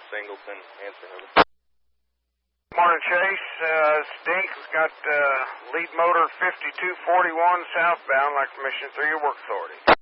Singleton, answering over. Morning, Chase. Stink, got lead motor 5241 southbound, like to mission through your work authority.